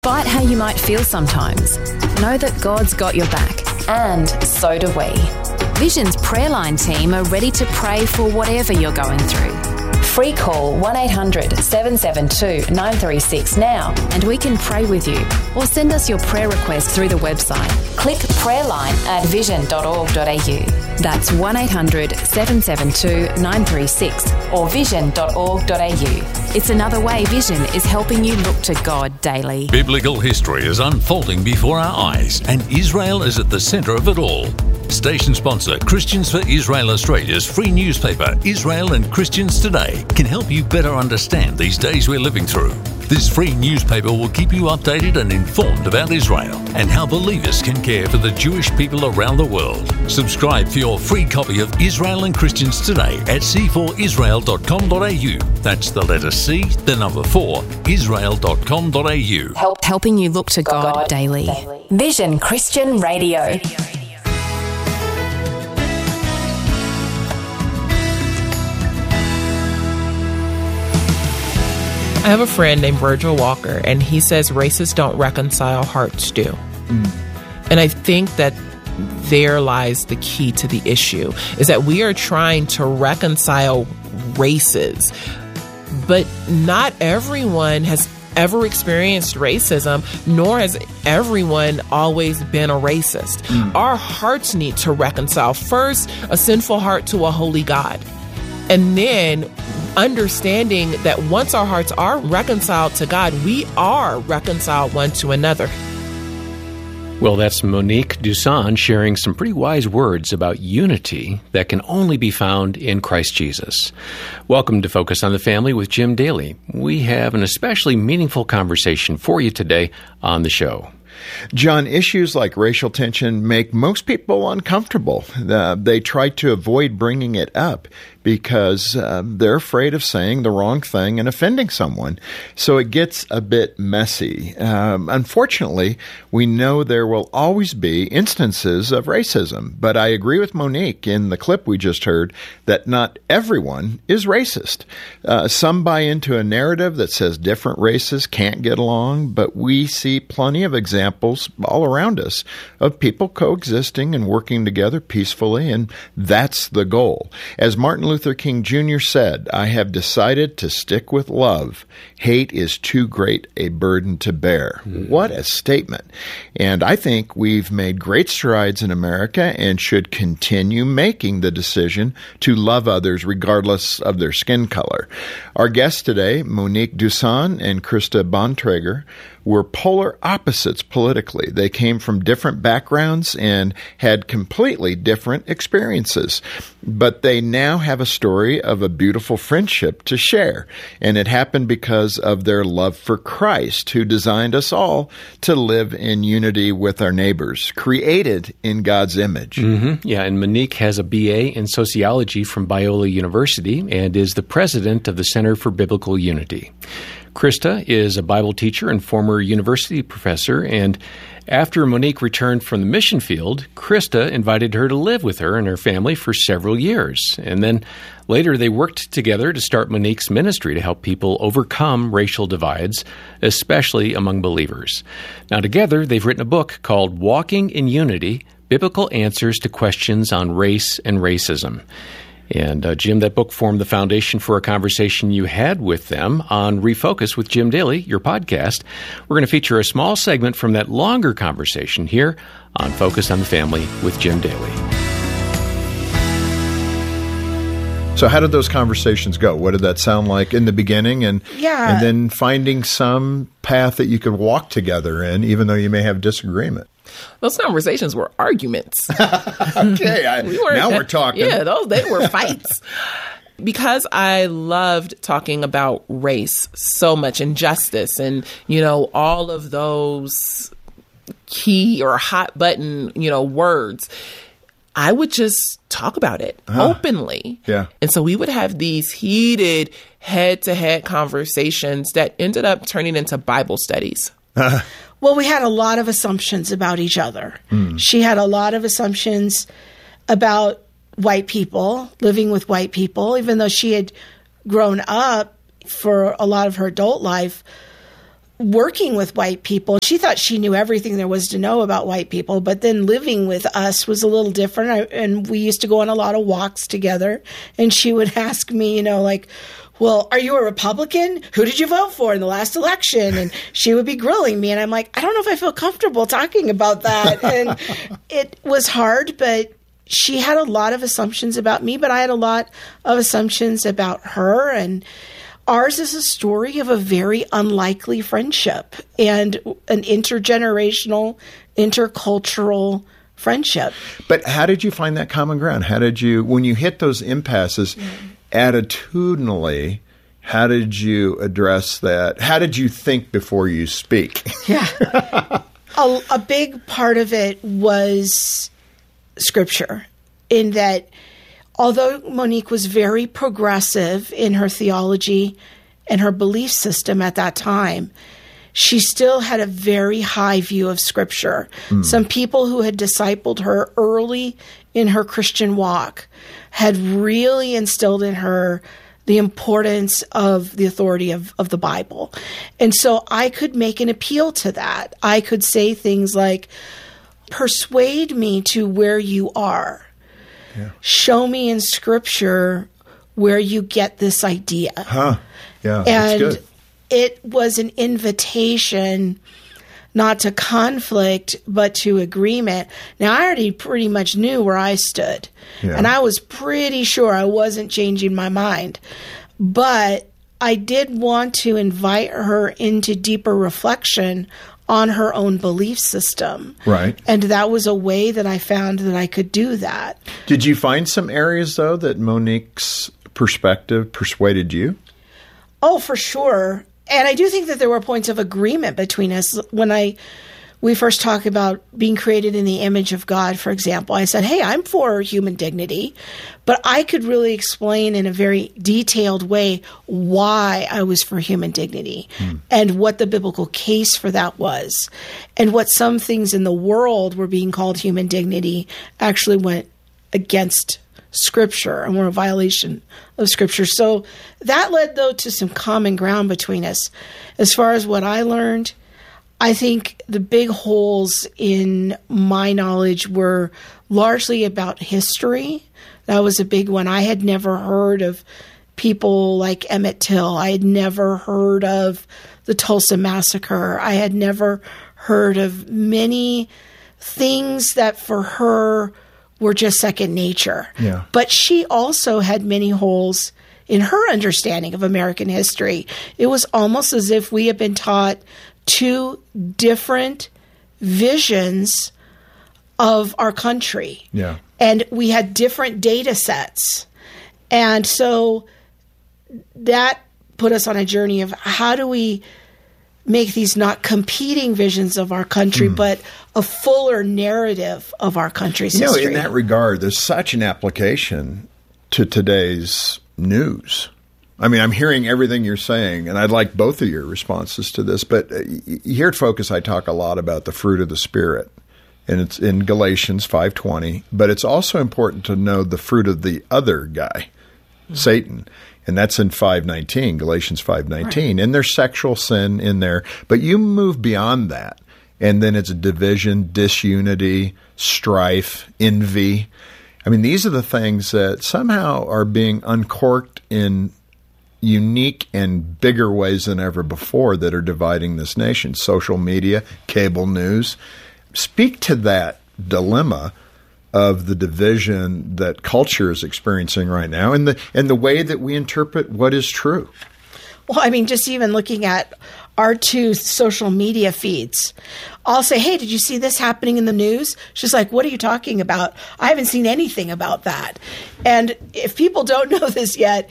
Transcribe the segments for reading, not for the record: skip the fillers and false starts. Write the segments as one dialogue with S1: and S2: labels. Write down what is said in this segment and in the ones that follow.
S1: Despite how you might feel sometimes, know that God's got your back, and so do we. Vision's prayer line team are ready to pray for whatever you're going through. Free call 1-800-772-936 now and we can pray with you, or send us your prayer request through the website. Click prayerline at vision.org.au. That's 1-800-772-936 or vision.org.au. It's another way Vision is helping you look to God daily.
S2: Biblical history is unfolding before our eyes, and Israel is at the centre of it all. Station sponsor Christians for Israel Australia's free newspaper, Israel and Christians Today, can help you better understand these days we're living through. This free newspaper will keep you updated and informed about Israel and how believers can care for the Jewish people around the world. Subscribe for your free copy of Israel and Christians Today at c4israel.com.au. That's the letter C, the number 4, israel.com.au.
S1: Helping you look to God daily. Vision Christian Radio.
S3: I have a friend named Virgil Walker, and he says races don't reconcile, hearts do. And I think that there lies the key to the issue, is that we are trying to reconcile races, but not everyone has ever experienced racism, nor has everyone always been a racist. Our hearts need to reconcile. First, a sinful heart to a holy God. And then understanding that once our hearts are reconciled to God, we are reconciled one to another.
S4: Well, that's Monique Duson sharing some pretty wise words about unity that can only be found in Christ Jesus. Welcome to Focus on the Family with Jim Daly. We have an especially meaningful conversation for you today on the show.
S5: John, issues like racial tension make most people uncomfortable. They try to avoid bringing it up because they're afraid of saying the wrong thing and offending someone. So it gets a bit messy. Unfortunately, we know there will always be instances of racism. But I agree with Monique in the clip we just heard that not everyone is racist. Some buy into a narrative that says different races can't get along, but we see plenty of examples all around us of people coexisting and working together peacefully, and that's the goal. As Martin Luther King Jr. said, "I have decided to stick with love. Hate is too great a burden to bear." What a statement. And I think we've made great strides in America and should continue making the decision to love others regardless of their skin color. Our guests today, Monique Duson and Krista Bontrager, were polar opposites politically. They came from different backgrounds and had completely different experiences. But they now have a story of a beautiful friendship to share. And it happened because of their love for Christ, who designed us all to live in unity with our neighbors, created in God's image.
S4: Yeah, and Monique has a BA in sociology from Biola University and is the president of the Center for Biblical Unity. Krista is a Bible teacher and former university professor, and after Monique returned from the mission field, Krista invited her to live with her and her family for several years. And then later they worked together to start Monique's ministry to help people overcome racial divides, especially among believers. Now together they've written a book called Walking in Unity, Biblical Answers to Questions on Race and Racism. And Jim, that book formed the foundation for a conversation you had with them on Refocus with Jim Daly, your podcast. We're going to feature a small segment from that longer conversation here on Focus on the Family with Jim Daly.
S5: So how did those conversations go? What did that sound like in the beginning? And then finding some path that you could walk together in, even though you may have disagreement.
S3: Those conversations were arguments.
S5: Okay, now we're talking.
S3: Yeah, they were fights. Because I loved talking about race so much and justice and, all of those key or hot button, words, I would just talk about it openly.
S5: Yeah.
S3: And so we would have these heated head-to-head conversations that ended up turning into Bible studies.
S6: Well, we had a lot of assumptions about each other. She had a lot of assumptions about white people, living with white people, even though she had grown up for a lot of her adult life working with white people. She thought she knew everything there was to know about white people, but then living with us was a little different. And we used to go on a lot of walks together, and she would ask me, like, well, are you a Republican? Who did you vote for in the last election? And she would be grilling me. And I'm like, I don't know if I feel comfortable talking about that. And it was hard, but she had a lot of assumptions about me, but I had a lot of assumptions about her. And ours is a story of a very unlikely friendship and an intergenerational, intercultural friendship.
S5: But how did you find that common ground? How did you, when you hit those impasses, attitudinally, how did you address that? How did you think before you speak?
S6: Yeah. A big part of it was Scripture, in that although Monique was very progressive in her theology and her belief system at that time, she still had a very high view of Scripture. Some people who had discipled her early in her Christian walk had really instilled in her the importance of the authority of the Bible. And so I could make an appeal to that. I could say things like, persuade me to where you are. Yeah. Show me in Scripture where you get this idea.
S5: Yeah,
S6: and
S5: that's good.
S6: It was an invitation not to conflict, but to agreement. Now, I already pretty much knew where I stood, and I was pretty sure I wasn't changing my mind. But I did want to invite her into deeper reflection on her own belief system.
S5: Right.
S6: And that was a way that I found that I could do that.
S5: Did you find some areas, though, that Monique's perspective persuaded you?
S6: Oh, for sure. And I do think that there were points of agreement between us. When we first talked about being created in the image of God, for example, I said, hey, I'm for human dignity, but I could really explain in a very detailed way why I was for human dignity and what the biblical case for that was, and what some things in the world were being called human dignity actually went against Scripture and were a violation of Scripture. So that led, though, to some common ground between us. As far as what I learned, I think the big holes in my knowledge were largely about history. That was a big one. I had never heard of people like Emmett Till. I had never heard of the Tulsa Massacre. I had never heard of many things that for her were just second nature.
S5: Yeah.
S6: But she also had many holes in her understanding of American history. It was almost as if we had been taught two different visions of our country.
S5: Yeah.
S6: And we had different data sets. And so that put us on a journey of how do we make these not competing visions of our country, but a fuller narrative of our country's history.
S5: In that regard, there's such an application to today's news. I mean, I'm hearing everything you're saying, and I'd like both of your responses to this. But here at Focus, I talk a lot about the fruit of the Spirit, and it's in Galatians 5:20. But it's also important to know the fruit of the other guy, Satan. And that's in 5:19, Galatians 5:19. Right. And there's sexual sin in there. But you move beyond that. And then it's division, disunity, strife, envy. I mean, these are the things that somehow are being uncorked in unique and bigger ways than ever before that are dividing this nation. Social media, cable news. Speak to that dilemma of the division that culture is experiencing right now and the way that we interpret what is true.
S6: Well, I mean, just even looking at our two social media feeds, I'll say, hey, did you see this happening in the news? She's like, what are you talking about? I haven't seen anything about that. And if people don't know this yet,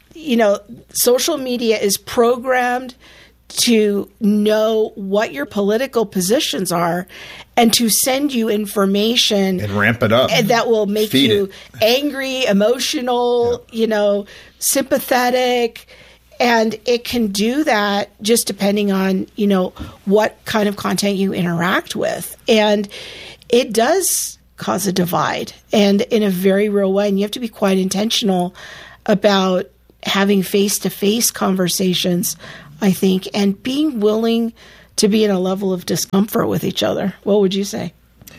S6: social media is programmed to know what your political positions are and to send you information
S5: and ramp it up
S6: that will make you angry, emotional, sympathetic. And it can do that just depending on, what kind of content you interact with. And it does cause a divide, and in a very real way. And you have to be quite intentional about having face-to-face conversations I think, and being willing to be in a level of discomfort with each other. What would you say?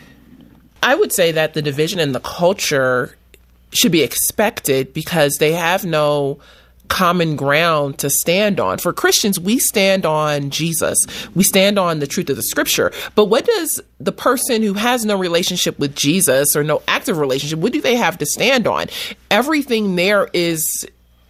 S3: I would say that the division in the culture should be expected because they have no common ground to stand on. For Christians, we stand on Jesus. We stand on the truth of the scripture. But what does the person who has no relationship with Jesus or no active relationship, what do they have to stand on? Everything there is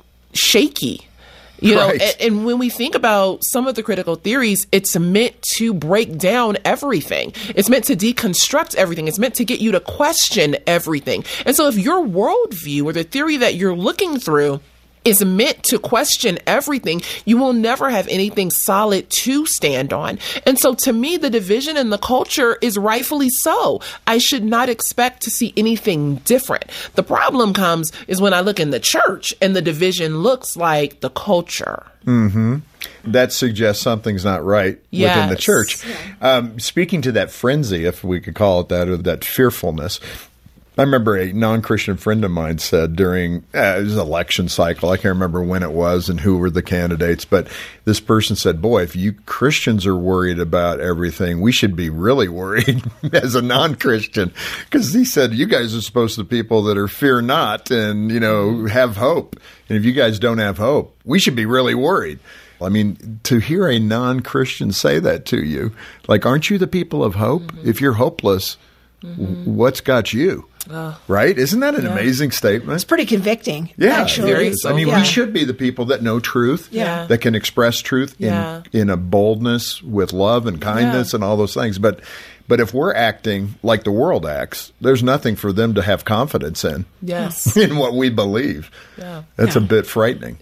S3: shaky. You know, and when we think about some of the critical theories, it's meant to break down everything. It's meant to deconstruct everything. It's meant to get you to question everything. And so if your worldview or the theory that you're looking through is meant to question everything, you will never have anything solid to stand on. And so to me, the division in the culture is rightfully so. I should not expect to see anything different. The problem comes is when I look in the church and the division looks like the culture.
S5: Mm-hmm. That suggests something's not right within the church. Speaking to that frenzy, if we could call it that, or that fearfulness, I remember a non-Christian friend of mine said during his election cycle, I can't remember when it was and who were the candidates, but this person said, boy, if you Christians are worried about everything, we should be really worried as a non-Christian. Because he said, you guys are supposed to be people that are fear not and, you know, have hope. And if you guys don't have hope, we should be really worried. I mean, to hear a non-Christian say that to you, like, aren't you the people of hope? Mm-hmm. If you're hopeless, what's got you? Right? Isn't that an amazing statement?
S6: It's pretty convicting.
S5: Yeah,
S6: actually.
S5: it is. I mean, we should be the people that know truth, that can express truth in a boldness with love and kindness and all those things. But if we're acting like the world acts, there's nothing for them to have confidence in.
S3: Yes.
S5: In what we believe. Yeah. That's a bit frightening.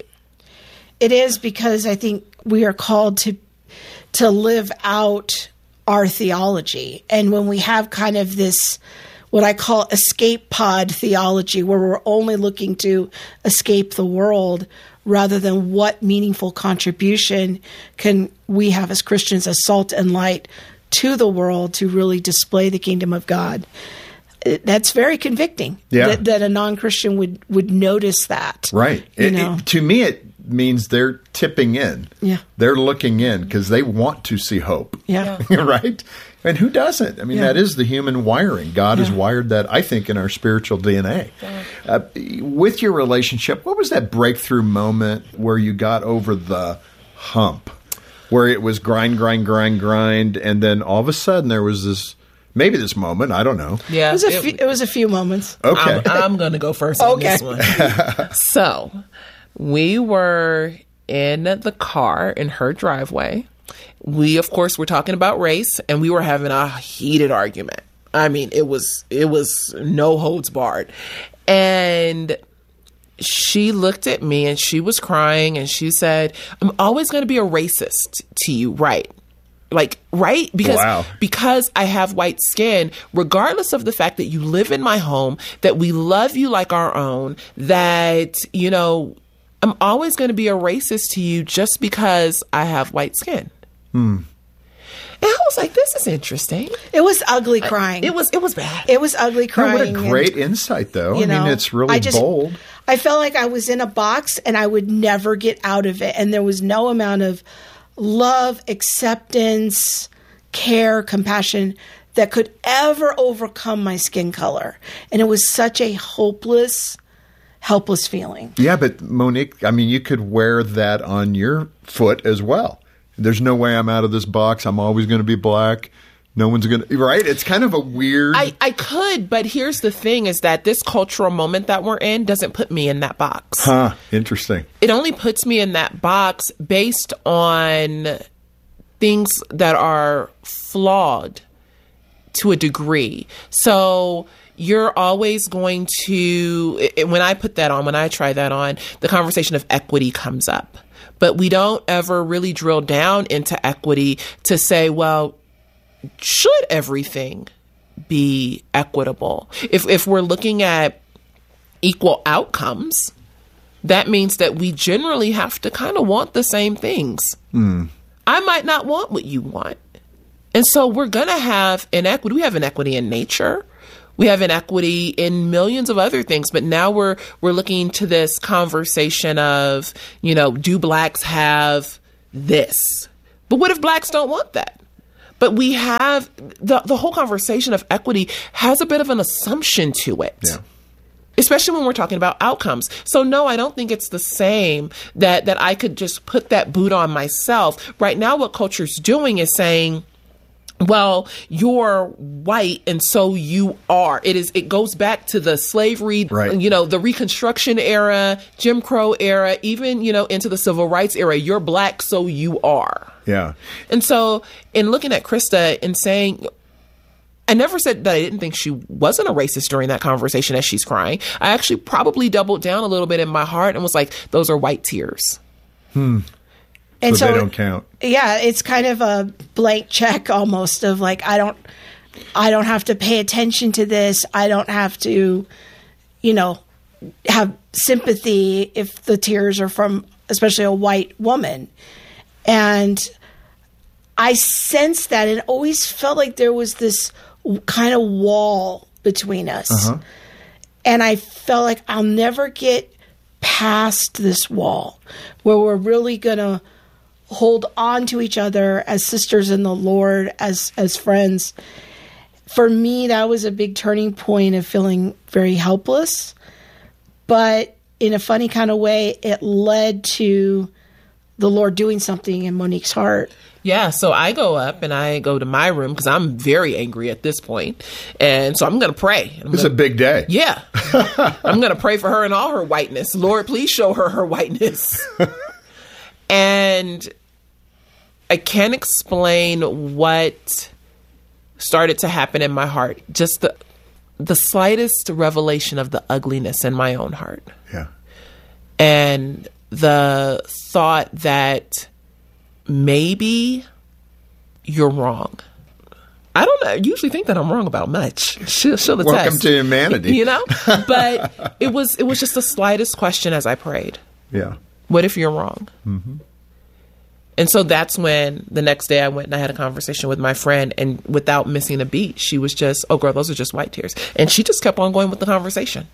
S6: It is, because I think we are called to live out our theology. And when we have kind of this, what I call escape pod theology, where we're only looking to escape the world rather than what meaningful contribution can we have as Christians as salt and light to the world to really display the kingdom of God. That's very convicting that a non-Christian would notice that.
S5: Right. To me, it means they're tipping in. Yeah. They're looking in because they want to see hope. Yeah. Right? And who doesn't? I mean, that is the human wiring. God has wired that, I think, in our spiritual DNA. With your relationship, what was that breakthrough moment where you got over the hump? Where it was grind, and then all of a sudden there was this moment, I don't know.
S6: Yeah. It was a few moments.
S5: Okay.
S3: I'm going to go first on this one. So, we were in the car in her driveway. We, of course, were talking about race, and we were having a heated argument. I mean, it was no holds barred. And she looked at me, and she was crying, and she said, I'm always going to be a racist to you, right? Like, right? Because I have white skin, regardless of the fact that you live in my home, that we love you like our own, that, you know, I'm always going to be a racist to you just because I have white skin. And I was like, this is interesting.
S6: It was ugly crying.
S3: It was bad.
S6: It was ugly crying.
S5: What a great insight, though. I mean, it's really bold.
S6: I felt like I was in a box and I would never get out of it. And there was no amount of love, acceptance, care, compassion that could ever overcome my skin color. And it was such a helpless feeling. Yeah,
S5: but Monique, I mean, you could wear that on your foot as well. There's no way I'm out of this box. I'm always going to be black. No one's going to, right? It's kind of a weird.
S3: I could, but here's the thing is that this cultural moment that we're in doesn't put me in that box.
S5: Huh. Interesting.
S3: It only puts me in that box based on things that are flawed to a degree. So you're always going to, when I put that on, when I try that on, the conversation of equity comes up. But we don't ever really drill down into equity to say, well, should everything be equitable? If we're looking at equal outcomes, that means that we generally have to kind of want the same things. I might not want what you want. And so we're going to have inequity. We have inequity in nature. We have inequity in millions of other things, but now we're looking to this conversation of, you know, do blacks have this. But what if blacks don't want that? But we have the whole conversation of equity has a bit of an assumption to it.
S5: Yeah.
S3: Especially when we're talking about outcomes. So no, I don't think it's the same that I could just put that boot on myself. Right now, what culture's doing is saying, well, you're white and so you are. It goes back to the slavery,
S5: right.
S3: The Reconstruction era, Jim Crow era, even, into the Civil Rights era. You're black, so you are.
S5: Yeah.
S3: And so in looking at Krista and saying, I never said that I didn't think she wasn't a racist during that conversation as she's crying. I actually probably doubled down a little bit in my heart and was like, those are white tears.
S6: And
S5: so they don't count.
S6: Yeah, it's kind of a blank check almost of like, I don't have to pay attention to this. I don't have to, have sympathy if the tears are from especially a white woman. And I sensed that and always felt like there was this kind of wall between us. Uh-huh. And I felt like I'll never get past this wall where we're really going to hold on to each other as sisters in the Lord, as friends. For me, that was a big turning point of feeling very helpless. But in a funny kind of way, it led to the Lord doing something in Monique's heart.
S3: Yeah, so I go up and I go to my room because I'm very angry at this point. And so I'm going to pray.
S5: It's a big day.
S3: Yeah. I'm going to pray for her in all her whiteness. Lord, please show her whiteness. And I can't explain what started to happen in my heart. Just the slightest revelation of the ugliness in my own heart.
S5: Yeah.
S3: And the thought that maybe you're wrong. I don't usually think that I'm wrong about much. She'll attest.
S5: Welcome to humanity.
S3: But it was just the slightest question as I prayed.
S5: Yeah.
S3: What if you're wrong?
S5: Mm-hmm.
S3: And so that's when the next day I went and I had a conversation with my friend, and without missing a beat, she was just, oh girl, those are just white tears. And she just kept on going with the conversation.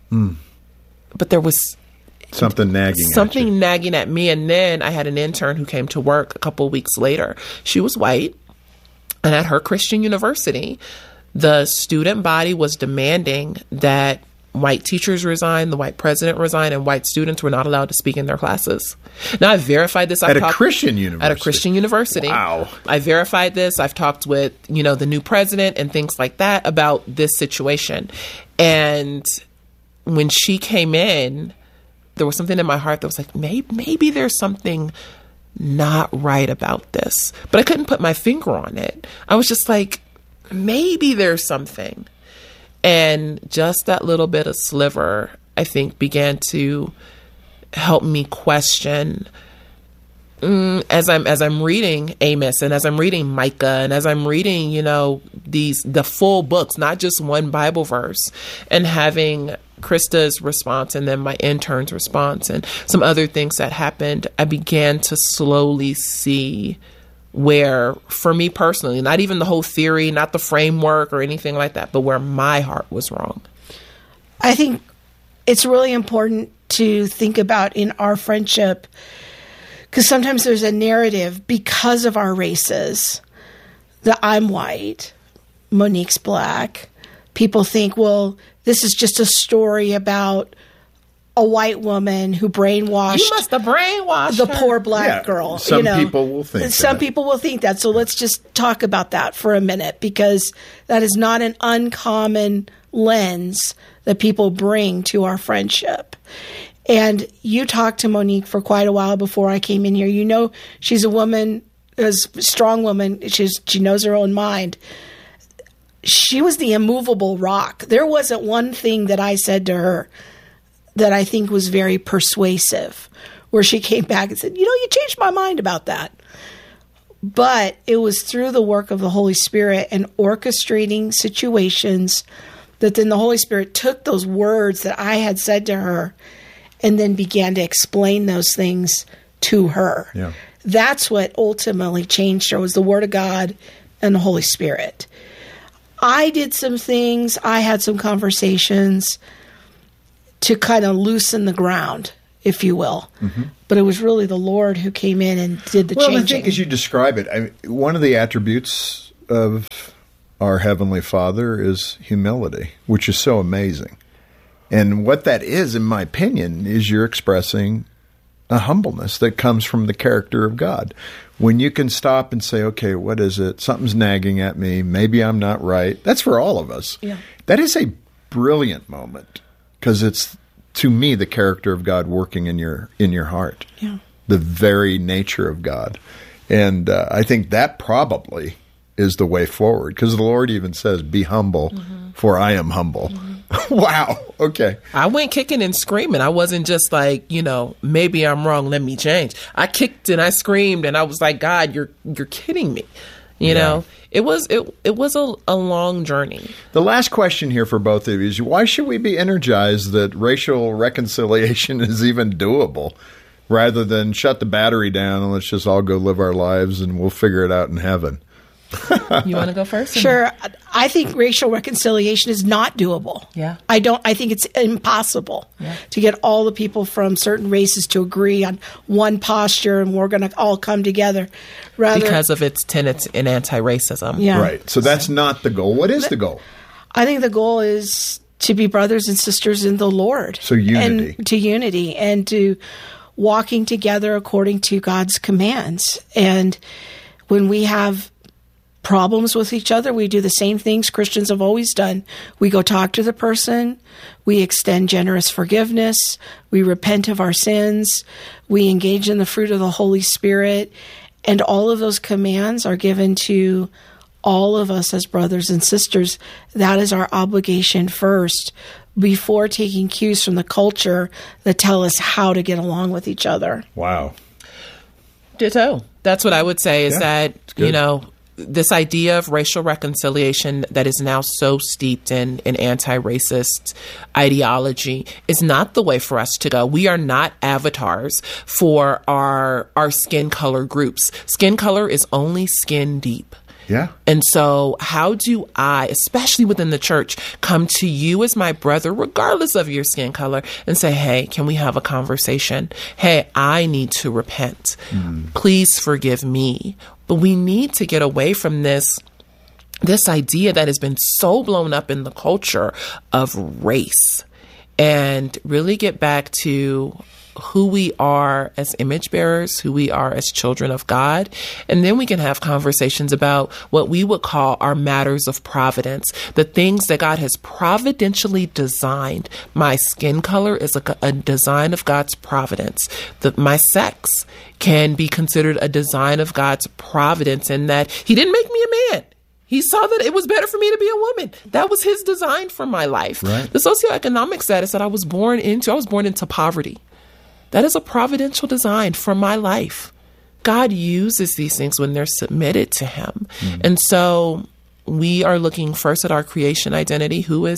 S3: But there was
S5: something nagging
S3: at me. And then I had an intern who came to work a couple of weeks later. She was white, and at her Christian university, the student body was demanding that white teachers resign, the white president resign, and white students were not allowed to speak in their classes. Now, I verified this.
S5: At a Christian university?
S3: Wow. I verified this. I've talked with, the new president and things like that about this situation. And when she came in, there was something in my heart that was like, maybe there's something not right about this. But I couldn't put my finger on it. I was just like, maybe there's something. And just that little bit of sliver, I think, began to help me question as I'm reading Amos and as I'm reading Micah and as I'm reading, the full books, not just one Bible verse, and having Krista's response and then my intern's response and some other things that happened, I began to slowly see where, for me personally, not even the whole theory, not the framework or anything like that, but where my heart was wrong.
S6: I think it's really important to think about in our friendship, because sometimes there's a narrative because of our races that I'm white, Monique's black. People think, well, this is just a story about a white woman who brainwashed.
S3: You must have brainwashed
S6: the
S3: her.
S6: poor black girl.
S5: Some people will think
S6: Some people will think that. So let's just talk about that for a minute, because that is not an uncommon lens that people bring to our friendship. And you talked to Monique for quite a while before I came in here. She's a woman, a strong woman. She knows her own mind. She was the immovable rock. There wasn't one thing that I said to her that I think was very persuasive, where she came back and said, you changed my mind about that. But it was through the work of the Holy Spirit and orchestrating situations that then the Holy Spirit took those words that I had said to her and then began to explain those things to her.
S5: Yeah.
S6: That's what ultimately changed her, was the Word of God and the Holy Spirit. I did some things. I had some conversations to kind of loosen the ground if you will. But it was really the Lord who came in and did the changing.
S5: Well, I think as you describe it, one of the attributes of our Heavenly Father is humility, which is so amazing. And what that is, in my opinion, is you're expressing a humbleness that comes from the character of God. When you can stop and say, okay, what is it? Something's nagging at me. Maybe I'm not right. That's for all of us.
S6: Yeah.
S5: That is a brilliant moment because it's, to me, the character of God working in your heart.
S6: Yeah.
S5: The very nature of God. And I think that probably is the way forward because the Lord even says, be humble, for I am humble. Wow. Okay.
S3: I went kicking and screaming. I wasn't just like, maybe I'm wrong, let me change. I kicked and I screamed and I was like, God, you're kidding me. You know, it was a long journey.
S5: The last question here for both of you is, why should we be energized that racial reconciliation is even doable rather than shut the battery down and let's just all go live our lives and we'll figure it out in heaven?
S3: You want to go first?
S6: Sure. I think racial reconciliation is not doable.
S3: Yeah.
S6: I think it's impossible to get all the people from certain races to agree on one posture and we're going to all come together.
S3: Because of its tenets in anti-racism.
S6: Yeah.
S5: Right. So that's not the goal. What is the goal?
S6: I think the goal is to be brothers and sisters in the Lord.
S5: So unity.
S6: And to unity and to walking together according to God's commands. And when we have problems with each other, we do the same things Christians have always done. We go talk to the person, we extend generous forgiveness, we repent of our sins, we engage in the fruit of the Holy Spirit, and all of those commands are given to all of us as brothers and sisters. That is our obligation first, before taking cues from the culture that tell us how to get along with each other.
S5: Wow.
S3: Ditto. That's what I would say is that, this idea of racial reconciliation that is now so steeped in anti-racist ideology is not the way for us to go. We are not avatars for our skin color groups. Skin color is only skin deep.
S5: Yeah.
S3: And so how do I, especially within the church, come to you as my brother, regardless of your skin color, and say, hey, can we have a conversation? Hey, I need to repent. Please forgive me. But we need to get away from this idea that has been so blown up in the culture of race and really get back to who we are as image bearers, who we are as children of God. And then we can have conversations about what we would call our matters of providence, the things that God has providentially designed. My skin color is a design of God's providence. My sex can be considered a design of God's providence in that He didn't make me a man. He saw that it was better for me to be a woman. That was His design for my life.
S5: Right.
S3: The socioeconomic status that I was born into poverty. That is a providential design for my life. God uses these things when they're submitted to Him. And so we are looking first at our creation identity. What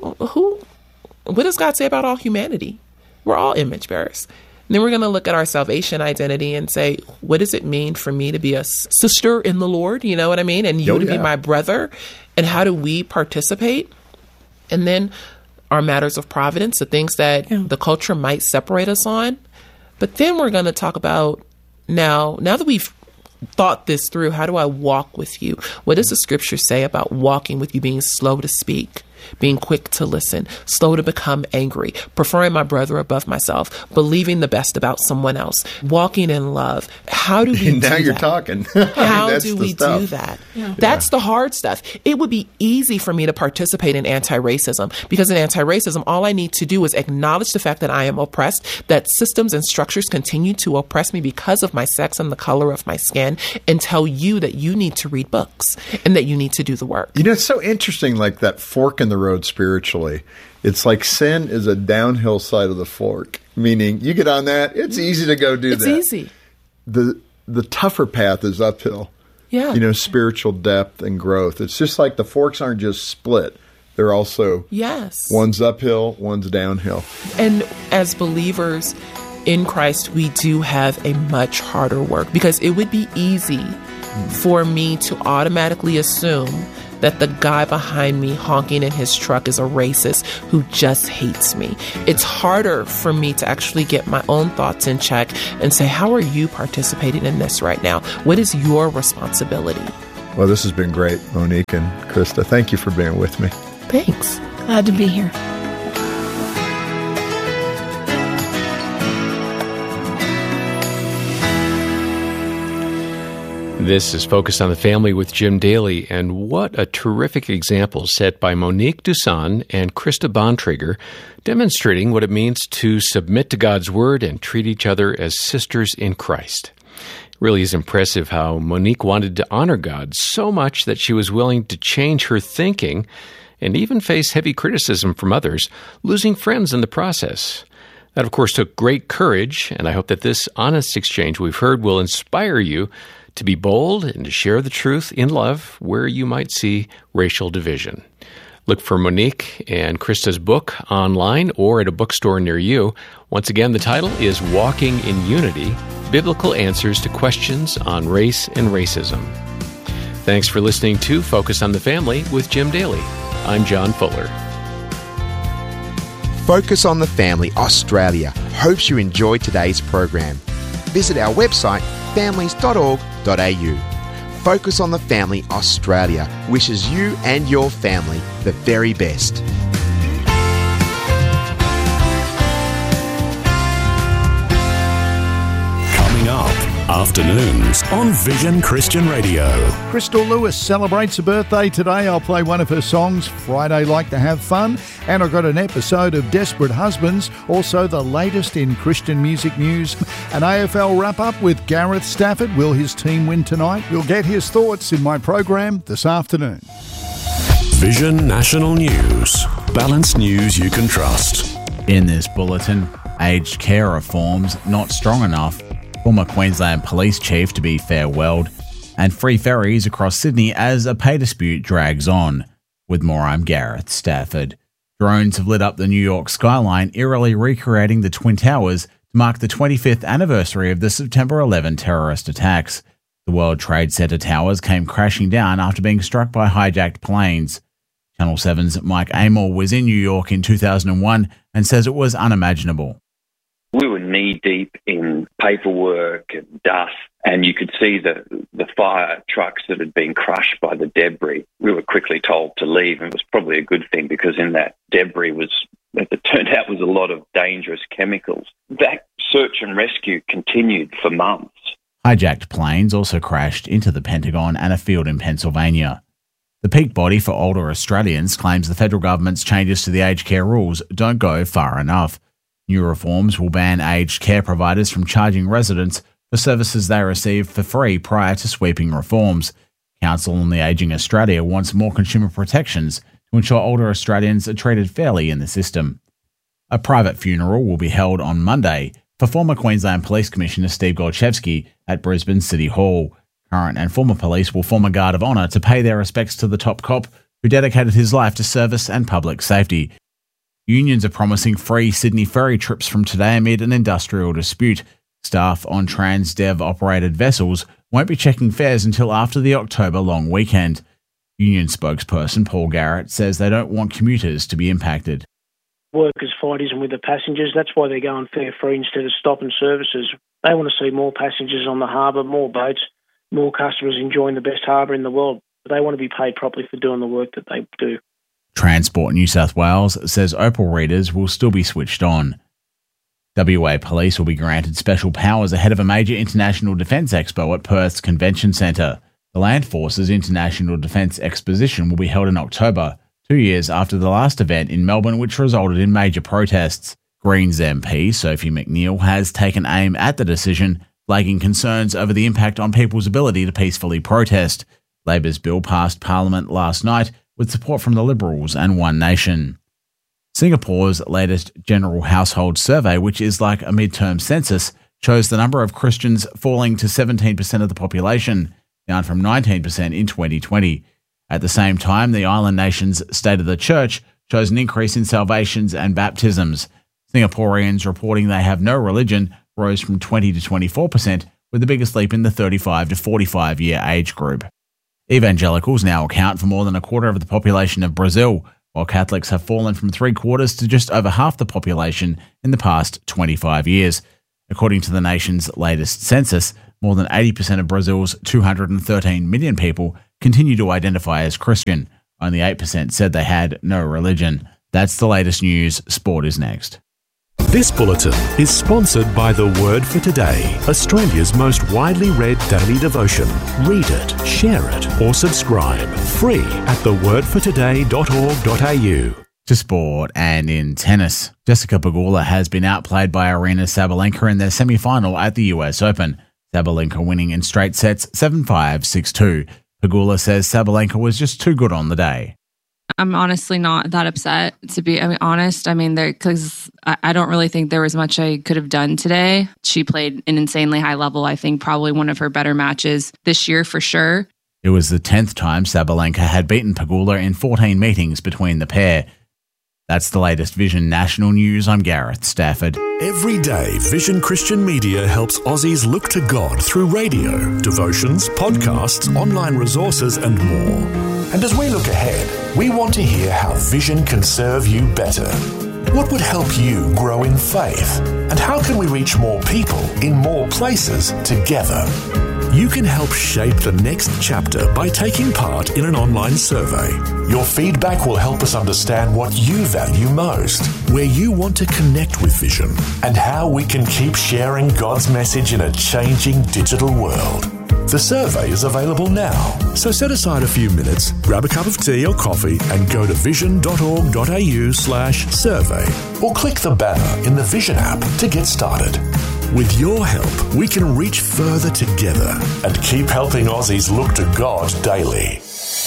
S3: does God say about all humanity? We're all image bearers. And then we're going to look at our salvation identity and say, what does it mean for me to be a sister in the Lord? You know what I mean? And you to be my brother. And how do we participate? And then our matters of providence, the things that the culture might separate us on. But then we're going to talk about now that we've thought this through, how do I walk with you? What does the scripture say about walking with you, being slow to speak, being quick to listen, slow to become angry, preferring my brother above myself, believing the best about someone else, walking in love? How do we do that?
S5: Now you're talking.
S3: How do we do that? Yeah. That's the hard stuff. It would be easy for me to participate in anti-racism because in anti-racism, all I need to do is acknowledge the fact that I am oppressed, that systems and structures continue to oppress me because of my sex and the color of my skin, and tell you that you need to read books and that you need to do the work.
S5: You know, it's so interesting, like that fork in the road spiritually. It's like sin is a downhill side of the fork, meaning you get on that, it's easy to go do that.
S3: It's easy.
S5: The tougher path is uphill.
S3: Yeah.
S5: You know, spiritual depth and growth. It's just like the forks aren't just split. They're also, one's uphill, one's downhill.
S3: And as believers in Christ, we do have a much harder work because it would be easy for me to automatically assume that the guy behind me honking in his truck is a racist who just hates me. It's harder for me to actually get my own thoughts in check and say, how are you participating in this right now? What is your responsibility?
S5: Well, this has been great, Monique and Krista. Thank you for being with me.
S3: Thanks.
S6: Glad to be here.
S4: This is Focus on the Family with Jim Daly, and what a terrific example set by Monique Duson and Krista Bontrager, demonstrating what it means to submit to God's Word and treat each other as sisters in Christ. It really is impressive how Monique wanted to honor God so much that she was willing to change her thinking and even face heavy criticism from others, losing friends in the process. That, of course, took great courage, and I hope that this honest exchange we've heard will inspire you to be bold and to share the truth in love where you might see racial division. Look for Monique and Krista's book online or at a bookstore near you. Once again, the title is Walking in Unity, Biblical Answers to Questions on Race and Racism. Thanks for listening to Focus on the Family with Jim Daly. I'm John Fuller.
S7: Focus on the Family Australia hopes you enjoyed today's program. Visit our website, families.org.au. Focus on the Family Australia wishes you and your family the very best.
S8: Coming up, afternoons on Vision Christian Radio.
S9: Crystal Lewis celebrates a birthday today. I'll play one of her songs, Friday Like to Have Fun. And I've got an episode of Desperate Husbands, also the latest in Christian music news. An AFL wrap-up with Gareth Stafford. Will his team win tonight? We'll get his thoughts in my program this afternoon.
S8: Vision National News. Balanced news you can trust.
S10: In this bulletin, aged care reforms not strong enough, former Queensland Police Chief to be farewelled, and free ferries across Sydney as a pay dispute drags on. With more, I'm Gareth Stafford. Drones have lit up the New York skyline, eerily recreating the Twin Towers to mark the 25th anniversary of the September 11 terrorist attacks. The World Trade Center towers came crashing down after being struck by hijacked planes. Channel 7's Mike Amor was in New York in 2001 and says it was unimaginable.
S11: We were knee-deep in paperwork and dust, and you could see the fire trucks that had been crushed by the debris. We were quickly told to leave, and it was probably a good thing because in that debris as it turned out, was a lot of dangerous chemicals. That search and rescue continued for months.
S10: Hijacked planes also crashed into the Pentagon and a field in Pennsylvania. The peak body for older Australians claims the federal government's changes to the aged care rules don't go far enough. New reforms will ban aged care providers from charging residents for services they receive for free prior to sweeping reforms. Council on the Ageing Australia wants more consumer protections to ensure older Australians are treated fairly in the system. A private funeral will be held on Monday for former Queensland Police Commissioner Steve Golchevsky at Brisbane City Hall. Current and former police will form a guard of honour to pay their respects to the top cop who dedicated his life to service and public safety. Unions are promising free Sydney ferry trips from today amid an industrial dispute. Staff on Transdev-operated vessels won't be checking fares until after the October long weekend. Union spokesperson Paul Garrett says they don't want commuters to be impacted.
S12: Workers fight isn't with the passengers. That's why they're going fare free instead of stopping services. They want to see more passengers on the harbour, more boats, more customers enjoying the best harbour in the world. But they want to be paid properly for doing the work that they do.
S10: Transport New South Wales says Opal readers will still be switched on. WA Police will be granted special powers ahead of a major international defence expo at Perth's Convention Centre. The Land Forces International Defence Exposition will be held in October, 2 years after the last event in Melbourne, which resulted in major protests. Greens MP Sophie McNeil has taken aim at the decision, flagging concerns over the impact on people's ability to peacefully protest. Labor's bill passed Parliament last night with support from the Liberals and One Nation. Singapore's latest General Household Survey, which is like a midterm census, shows the number of Christians falling to 17% of the population, down from 19% in 2020. At the same time, the island nation's State of the Church shows an increase in salvations and baptisms. Singaporeans reporting they have no religion rose from 20 to 24%, with the biggest leap in the 35 to 45-year age group. Evangelicals now account for more than a quarter of the population of Brazil, while Catholics have fallen from 3/4 to just over half the population in the past 25 years. According to the nation's latest census, more than 80% of Brazil's 213 million people continue to identify as Christian. Only 8% said they had no religion. That's the latest news. Sport is next.
S8: This bulletin is sponsored by The Word for Today, Australia's most widely read daily devotion. Read it, share it, or subscribe. Free at thewordfortoday.org.au.
S10: To sport and in tennis, Jessica Pegula has been outplayed by Aryna Sabalenka in their semi-final at the US Open. Sabalenka winning in straight sets 7-5, 6-2. Pegula says Sabalenka was just too good on the day.
S13: I'm honestly not that upset, to be honest. Because I don't really think there was much I could have done today. She played an insanely high level. I think probably one of her better matches this year for sure.
S10: It was the 10th time Sabalenka had beaten Pegula in 14 meetings between the pair. That's the latest Vision National News. I'm Gareth Stafford.
S8: Every day, Vision Christian Media helps Aussies look to God through radio, devotions, podcasts, online resources and more.
S14: And as we look ahead, we want to hear how Vision can serve you better. What would help you grow in faith? And how can we reach more people in more places together?
S8: You can help shape the next chapter by taking part in an online survey.
S14: Your feedback will help us understand what you value most,
S8: where you want to connect with Vision,
S14: and how we can keep sharing God's message in a changing digital world. The survey is available now.
S8: So set aside a few minutes, grab a cup of tea or coffee and go to vision.org.au/survey.
S14: Or click the banner in the Vision app to get started.
S8: With your help, we can reach further together
S14: and keep helping Aussies look to God daily.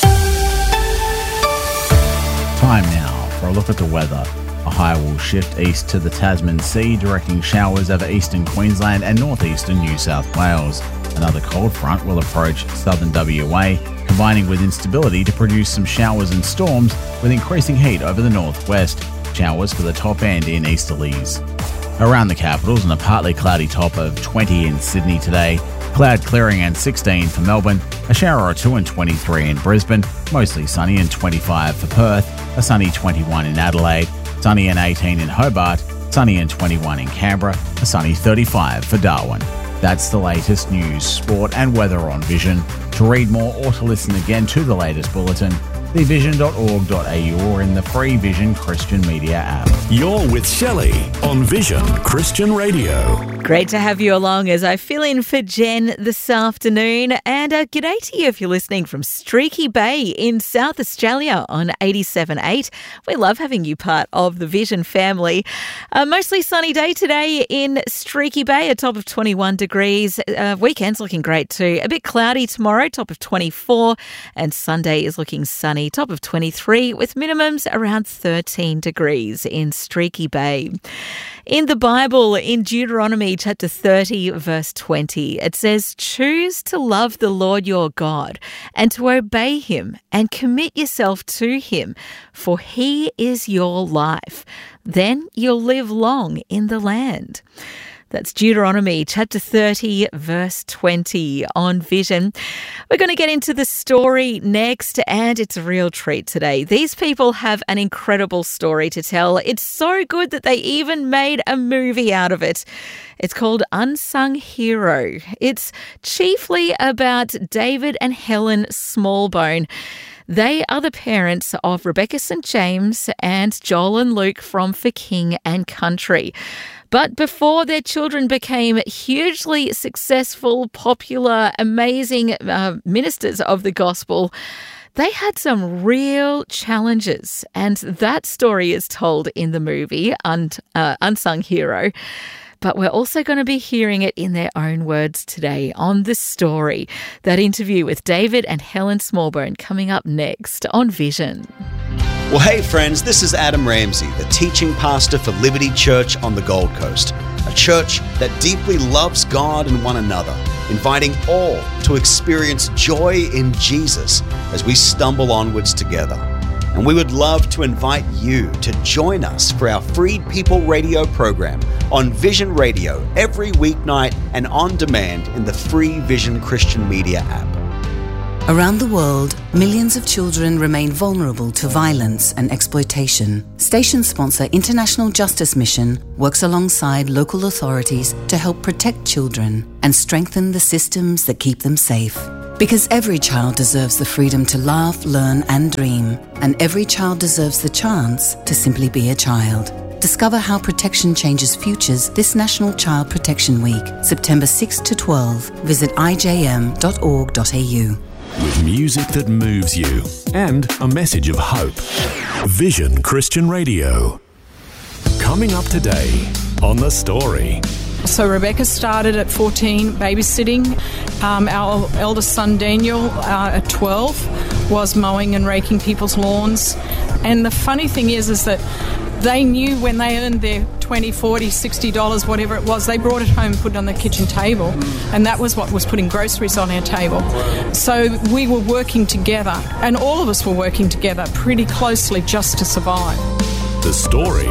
S10: Time now for a look at the weather. A high will shift east to the Tasman Sea, directing showers over eastern Queensland and northeastern New South Wales. Another cold front will approach southern WA, combining with instability to produce some showers and storms with increasing heat over the northwest. Showers for the top end in easterlies. Around the capitals, and a partly cloudy top of 20 in Sydney today, cloud clearing and 16 for Melbourne, a shower or two and 23 in Brisbane, mostly sunny and 25 for Perth, a sunny 21 in Adelaide, sunny and 18 in Hobart, sunny and 21 in Canberra, a sunny 35 for Darwin. That's the latest news, sport and weather on Vision. To read more or to listen again to the latest bulletin, see vision.org.au or in the free Vision Christian Media app.
S8: You're with Shelley on Vision Christian Radio.
S15: Great to have you along as I fill in for Jen this afternoon. And g'day to you if you're listening from Streaky Bay in South Australia on 87.8. We love having you part of the Vision family. Mostly sunny day today in Streaky Bay, a top of 21 degrees. Weekend's looking great too. A bit cloudy tomorrow, top of 24. And Sunday is looking sunny, top of 23 with minimums around 13 degrees in Streaky Bay. In the Bible, in Deuteronomy chapter 30, verse 20, it says, "Choose to love the Lord your God and to obey him and commit yourself to him, for he is your life. Then you'll live long in the land." That's Deuteronomy chapter 30, verse 20 on Vision. We're going to get into the story next, and it's a real treat today. These people have an incredible story to tell. It's so good that they even made a movie out of it. It's called Unsung Hero. It's chiefly about David and Helen Smallbone. They are the parents of Rebecca St. James and Joel and Luke from For King and Country. But before their children became hugely successful, popular, amazing ministers of the gospel, they had some real challenges. And that story is told in the movie Unsung Hero. But we're also going to be hearing it in their own words today on The Story. That interview with David and Helen Smallbone coming up next on Vision.
S16: Well, hey friends, this is Adam Ramsey, the teaching pastor for Liberty Church on the Gold Coast, a church that deeply loves God and one another, inviting all to experience joy in Jesus as we stumble onwards together. And we would love to invite you to join us for our Freed People radio program on Vision Radio every weeknight and on demand in the free Vision Christian Media app.
S17: Around the world, millions of children remain vulnerable to violence and exploitation. Station sponsor International Justice Mission works alongside local authorities to help protect children and strengthen the systems that keep them safe. Because every child deserves the freedom to laugh, learn and dream, and every child deserves the chance to simply be a child. Discover how protection changes futures this National Child Protection Week, September 6 to 12. Visit ijm.org.au.
S8: With music that moves you and a message of hope. Vision Christian Radio. Coming up today on The Story.
S18: So Rebecca started at 14 babysitting. Our eldest son Daniel at 12 was mowing and raking people's lawns. And the funny thing is that they knew when they earned their $20, $40, $60, whatever it was, they brought it home and put it on the kitchen table. And that was what was putting groceries on our table. So we were working together, and all of us were working together pretty closely just to survive.
S8: The Story.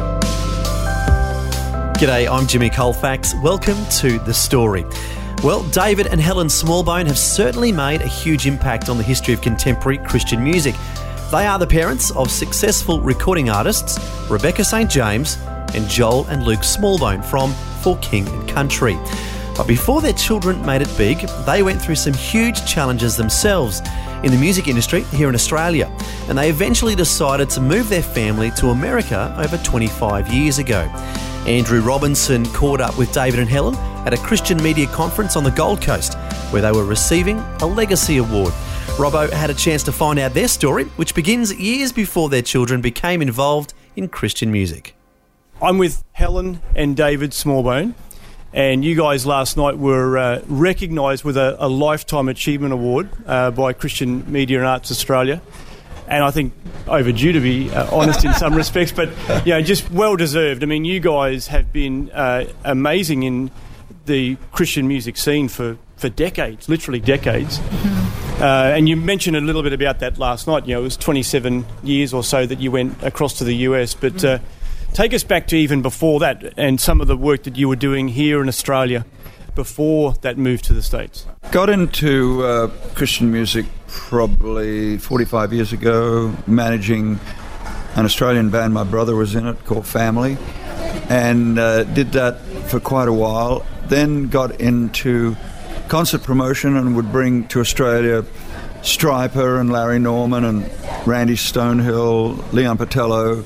S19: G'day, I'm Jimmy Colfax. Welcome to The Story. Well, David and Helen Smallbone have certainly made a huge impact on the history of contemporary Christian music. They are the parents of successful recording artists Rebecca St. James and Joel and Luke Smallbone from For King and Country. But before their children made it big, they went through some huge challenges themselves in the music industry here in Australia, and they eventually decided to move their family to America over 25 years ago. Andrew Robinson caught up with David and Helen at a Christian media conference on the Gold Coast, where they were receiving a Legacy Award. Robbo had a chance to find out their story, which begins years before their children became involved in Christian music.
S20: I'm with Helen and David Smallbone, and you guys last night were recognised with a Lifetime Achievement Award by Christian Media and Arts Australia. And I think overdue, to be honest, in some respects, but just well deserved. I mean, you guys have been amazing in the Christian music scene for decades, literally decades. And you mentioned a little bit about that last night. It was 27 years or so that you went across to the US, but take us back to even before that and some of the work that you were doing here in Australia before that move to the States.
S21: Got into Christian music probably 45 years ago, managing an Australian band my brother was in it called Family, and did that for quite a while. Then got into concert promotion and would bring to Australia Stryper and Larry Norman and Randy Stonehill, Leon Patello.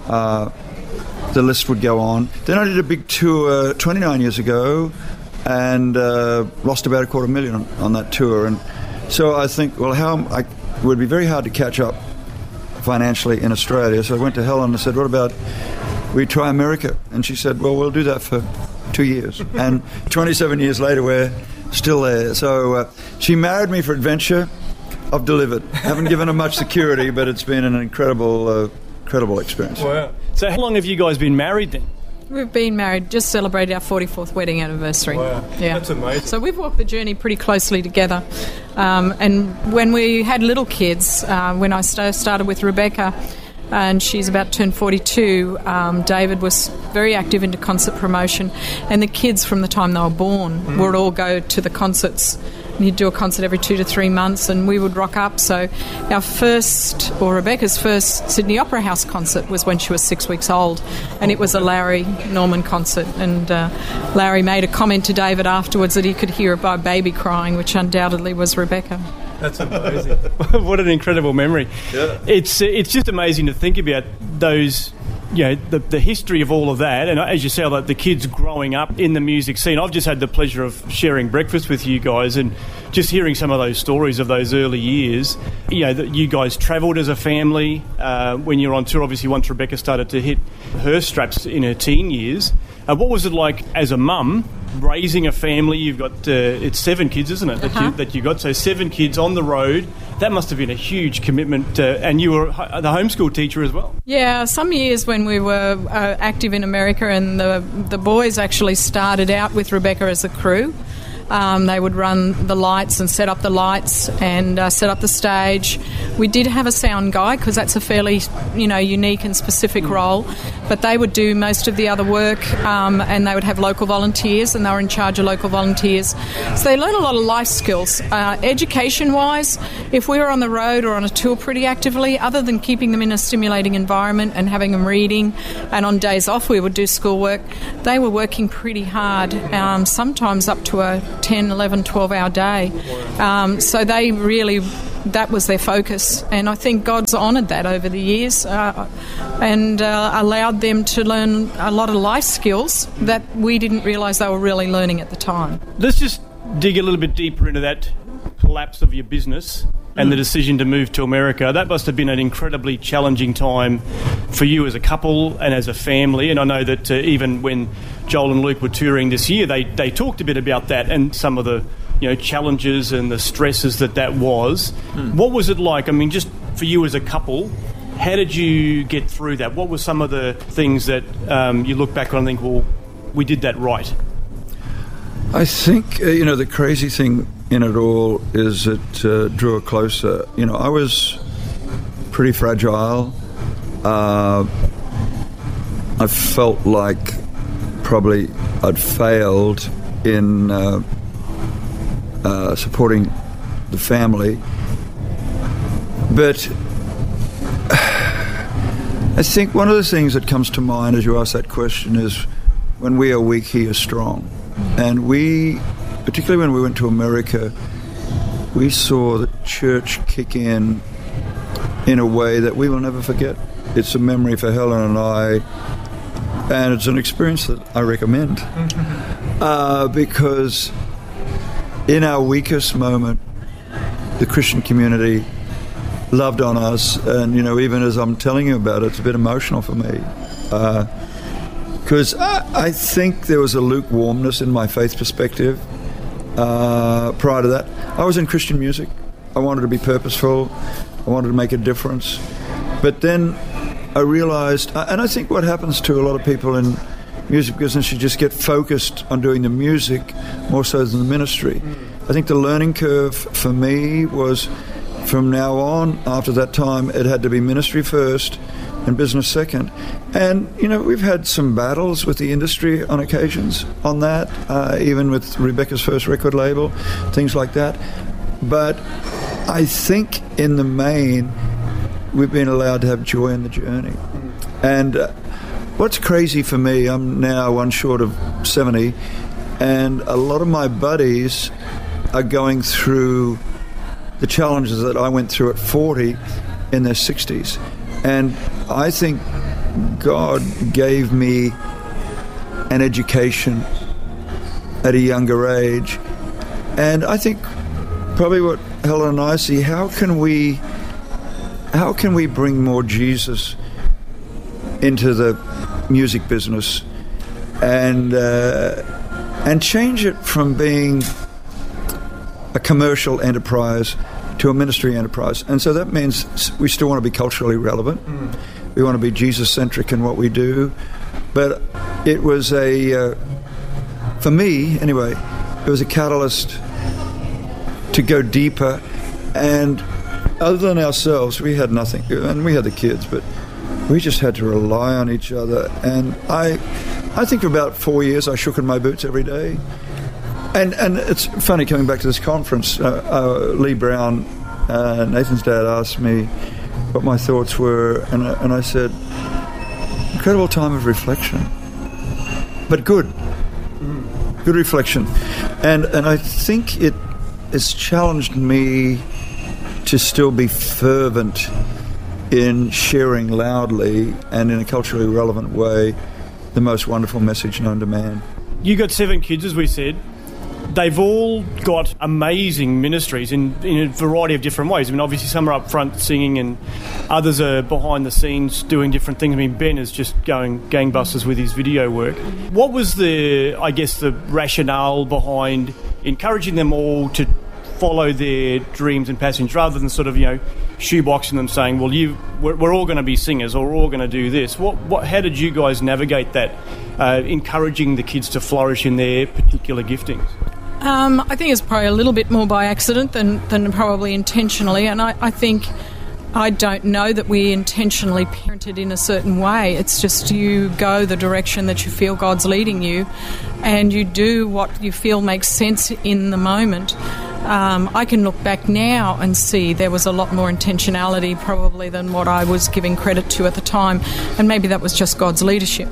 S21: The list would go on. Then I did a big tour 29 years ago and lost about $250,000 on that tour. And so I think, it would be very hard to catch up financially in Australia. So I went to Helen and said, what about we try America? And she said, well, we'll do that for 2 years. And 27 years later, we're still there. So she married me for adventure. I've delivered. Haven't given her much security, but it's been an incredible experience.
S20: Wow. So how long have you guys been married then?
S18: We've been married, just celebrated our 44th wedding anniversary.
S20: Wow, that's amazing.
S18: So we've walked the journey pretty closely together. And when we had little kids, when I started with Rebecca, and she's about turned 42, David was very active into concert promotion, and the kids from the time they were born would all go to the concerts. He'd do a concert every 2 to 3 months, and we would rock up. So Rebecca's first Sydney Opera House concert was when she was 6 weeks old, and it was a Larry Norman concert. And Larry made a comment to David afterwards that he could hear a baby crying, which undoubtedly was Rebecca.
S20: That's amazing. What an incredible memory. Yeah. It's just amazing to think about those, the history of all of that. And as you say, like the kids growing up in the music scene. I've just had the pleasure of sharing breakfast with you guys and just hearing some of those stories of those early years. That you guys travelled as a family when you were on tour. Obviously, once Rebecca started to hit her straps in her teen years. What was it like as a mum raising a family? You've got it's 7 kids, isn't it? That you got, so 7 kids on the road. That must have been a huge commitment, and you were the homeschool teacher as well.
S18: Yeah, some years when we were active in America, and the boys actually started out with Rebecca as a crew. They would run the lights and set up the lights and set up the stage. We did have a sound guy because that's a fairly, unique and specific role. But they would do most of the other work, and they would have local volunteers, and they were in charge of local volunteers. So they learn a lot of life skills. Education-wise, if we were on the road or on a tour pretty actively, other than keeping them in a stimulating environment and having them reading, and on days off we would do schoolwork, they were working pretty hard, sometimes up to a 10, 11, 12-hour day. So they really... that was their focus, and I think God's honoured that over the years and allowed them to learn a lot of life skills that we didn't realise they were really learning at the time.
S20: Let's just dig a little bit deeper into that collapse of your business and the decision to move to America. That must have been an incredibly challenging time for you as a couple and as a family, and I know that even when Joel and Luke were touring this year, they talked a bit about that and some of the challenges and the stresses that was. What was it like? I mean, just for you as a couple, how did you get through that? What were some of the things that you look back on and think, well, we did that right?
S21: I think, the crazy thing in it all is it drew it closer. I was pretty fragile. I felt like probably I'd failed in supporting the family. But I think one of the things that comes to mind as you ask that question is when we are weak, he is strong. And we, particularly when we went to America, we saw the church kick in a way that we will never forget. It's a memory for Helen and I, and it's an experience that I recommend. Because in our weakest moment, the Christian community loved on us, and even as I'm telling you about it, it's a bit emotional for me, because I think there was a lukewarmness in my faith perspective prior to that. I was in Christian music. I wanted to be purposeful. I wanted to make a difference. But then I realized, and I think what happens to a lot of people in music business, you just get focused on doing the music more so than the ministry. I think the learning curve for me was from now on, after that time, it had to be ministry first and business second. And, we've had some battles with the industry on occasions on that, even with Rebecca's first record label, things like that. But I think in the main, we've been allowed to have joy in the journey. And what's crazy for me, I'm now one short of 70, and a lot of my buddies are going through the challenges that I went through at 40 in their 60s. And I think God gave me an education at a younger age. And I think probably what Helen and I see, how can we bring more Jesus into the music business and change it from being a commercial enterprise to a ministry enterprise. And so that means we still want to be culturally relevant. We want to be Jesus-centric in what we do. But it was for me anyway, it was a catalyst to go deeper. And other than ourselves, we had nothing. And we had the kids, but we just had to rely on each other. And I think for about 4 years I shook in my boots every day. And it's funny, coming back to this conference, Lee Brown, Nathan's dad, asked me what my thoughts were, and I said, incredible time of reflection, but good reflection. And I think it has challenged me to still be fervent in sharing loudly and in a culturally relevant way the most wonderful message known to man.
S20: You got 7 kids, as we said. They've all got amazing ministries in a variety of different ways. I mean, obviously some are up front singing and others are behind the scenes doing different things. I mean, Ben is just going gangbusters with his video work. What was the rationale behind encouraging them all to follow their dreams and passions rather than sort of, shoeboxing them saying, well, we're all going to be singers or we're all going to do this? How did you guys navigate that, encouraging the kids to flourish in their particular giftings?
S18: I think it's probably a little bit more by accident than probably intentionally, and I think I don't know that we intentionally parented in a certain way. It's just you go the direction that you feel God's leading you, and you do what you feel makes sense in the moment. I can look back now and see there was a lot more intentionality probably than what I was giving credit to at the time, and maybe that was just God's leadership.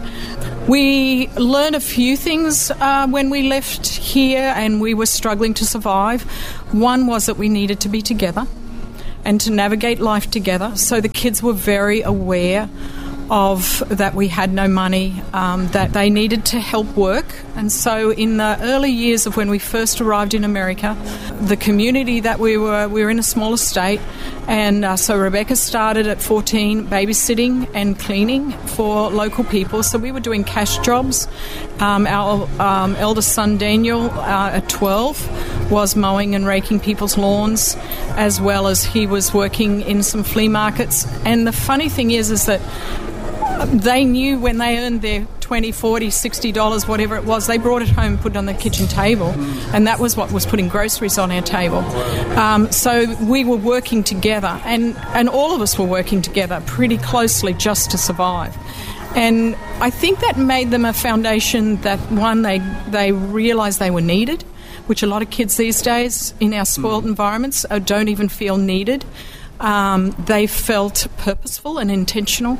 S18: We learned a few things when we left here and we were struggling to survive. One was that we needed to be together and to navigate life together. So the kids were very aware of that we had no money, that they needed to help work. And so in the early years of when we first arrived in America, the community that we were in a small estate, and so Rebecca started at 14 babysitting and cleaning for local people. So we were doing cash jobs. Our eldest son Daniel at 12 was mowing and raking people's lawns, as well as he was working in some flea markets. And the funny thing is that they knew when they earned their $20, $40, $60, whatever it was, they brought it home and put it on the kitchen table, and that was what was putting groceries on our table. So we were working together, and all of us were working together pretty closely just to survive. And I think that made them a foundation that, one, they realised they were needed, which a lot of kids these days in our spoiled environments don't even feel needed. They felt purposeful and intentional.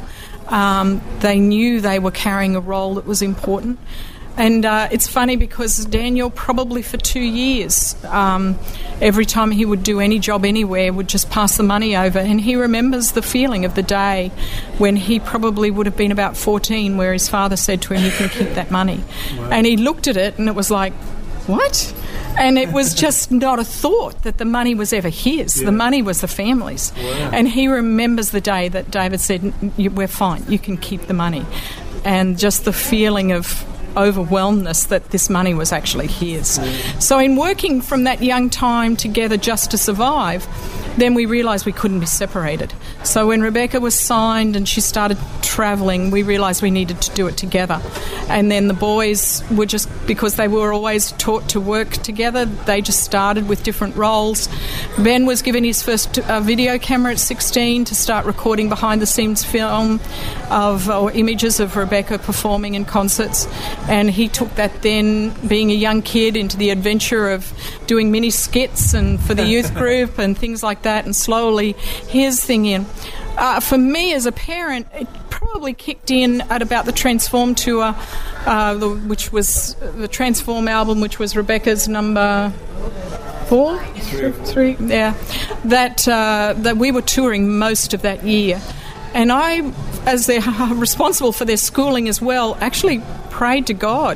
S18: They knew they were carrying a role that was important. And it's funny because Daniel probably for 2 years, every time he would do any job anywhere, would just pass the money over. And he remembers the feeling of the day when he probably would have been about 14, where his father said to him, "You can keep that money." Wow. And he looked at it and it was like, what? And it was just not a thought that the money was ever his. Yeah. The money was the family's. Wow. And he remembers the day that David said, "We're fine, you can keep the money." And just the feeling of overwhelmedness that this money was actually his. Yeah. So in working from that young time together just to survive, then we realised we couldn't be separated. So when Rebecca was signed and she started travelling, we realised we needed to do it together. And then the boys were just, because they were always taught to work together, they just started with different roles. Ben was given his first video camera at 16 to start recording behind-the-scenes film or images of Rebecca performing in concerts. And he took that then, being a young kid, into the adventure of doing mini skits and for the youth group and things like that, and slowly his thing in. For me as a parent, it probably kicked in at about the Transform tour, which was the Transform album, which was Rebecca's number 4? 3, yeah. That we were touring most of that year. And I, as they're responsible for their schooling as well, actually prayed to God,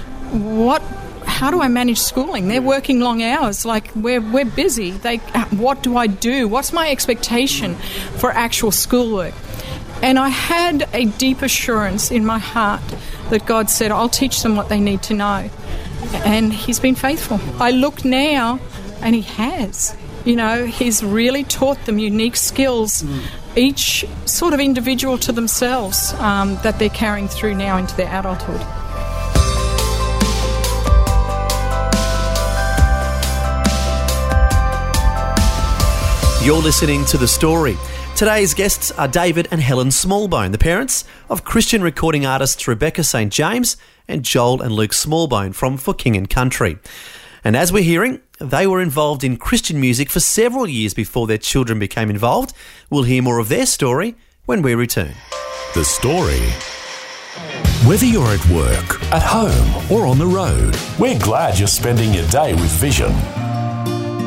S18: how do I manage schooling? They're working long hours. Like, we're busy. What do I do? What's my expectation for actual schoolwork? And I had a deep assurance in my heart that God said, I'll teach them what they need to know. And He's been faithful. I look now, and He has. You know, He's really taught them unique skills, each sort of individual to themselves, that they're carrying through now into their adulthood.
S19: You're listening to The Story. Today's guests are David and Helen Smallbone, the parents of Christian recording artists Rebecca St. James and Joel and Luke Smallbone from For King and Country. And as we're hearing, they were involved in Christian music for several years before their children became involved. We'll hear more of their story when we return.
S8: The Story. Whether you're at work, at home or on the road,
S14: we're glad you're spending your day with Vision.